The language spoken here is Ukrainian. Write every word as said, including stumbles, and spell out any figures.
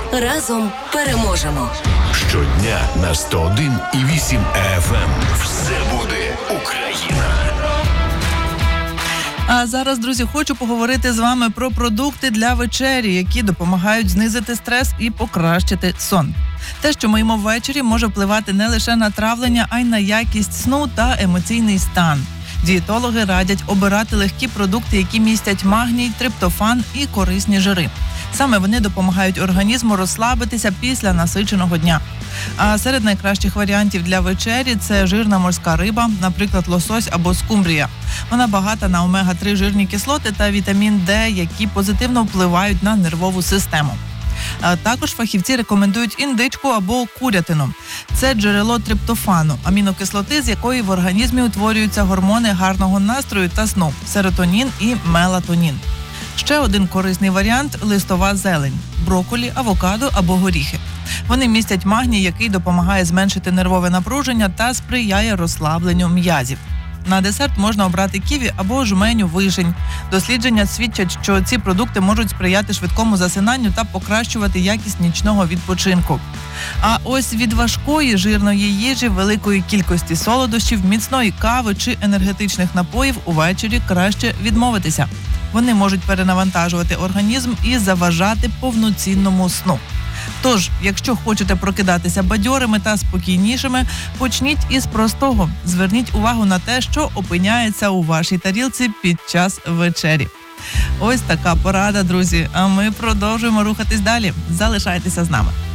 Разом переможемо. Щодня на сто один і вісім еф ем. Все буде Україна. А зараз, друзі, хочу поговорити з вами про продукти для вечері, які допомагають знизити стрес і покращити сон. Те, що ми їмо ввечері, може впливати не лише на травлення, а й на якість сну та емоційний стан. Дієтологи радять обирати легкі продукти, які містять магній, триптофан і корисні жири. Саме вони допомагають організму розслабитися після насиченого дня. А серед найкращих варіантів для вечері – це жирна морська риба, наприклад, лосось або скумбрія. Вона багата на омега три жирні кислоти та вітамін Д, які позитивно впливають на нервову систему. А також фахівці рекомендують індичку або курятину. Це джерело триптофану, амінокислоти, з якої в організмі утворюються гормони гарного настрою та сну – серотонін і мелатонін. Ще один корисний варіант – листова зелень – брокколі, авокадо або горіхи. Вони містять магній, який допомагає зменшити нервове напруження та сприяє розслабленню м'язів. На десерт можна обрати ківі або жменю вишень. Дослідження свідчать, що ці продукти можуть сприяти швидкому засинанню та покращувати якість нічного відпочинку. А ось від важкої жирної їжі, великої кількості солодощів, міцної кави чи енергетичних напоїв увечері краще відмовитися. Вони можуть перенавантажувати організм і заважати повноцінному сну. Тож, якщо хочете прокидатися бадьорими та спокійнішими, почніть із простого. Зверніть увагу на те, що опиняється у вашій тарілці під час вечері. Ось така порада, друзі. А ми продовжуємо рухатись далі. Залишайтеся з нами.